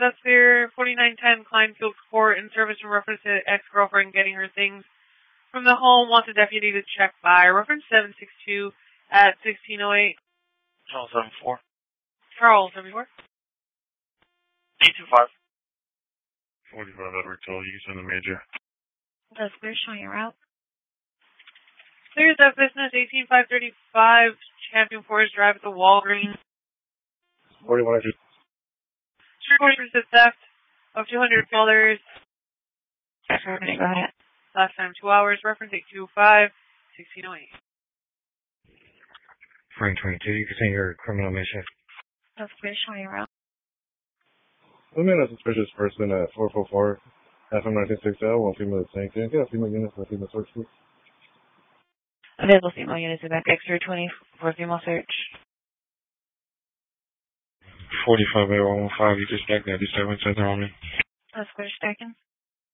That's their 4910 Kleinfield Court in service in reference to ex-girlfriend getting her things from the home. Wants a deputy to check by. Reference 762 at 1608. Charles 74. Charles 74. 825. 45 Edward Toll, you can send the major. That's clear, showing your route. Clears that business 18535 Champion Forest Drive at the Walgreens. 41 extra. Reporting for theft of $200. Go ahead. Last time 2 hours. Reference 8205 1608. Frank 22, you can send your criminal mission. That's clear, showing your route. We made a suspicious person at 444 FM 1960, one female is saying, can you get a female unit for a female search, please? Available female units back extra 20 for female search. 45 A115, you just back that disturbance center on me. That's clear, stacking.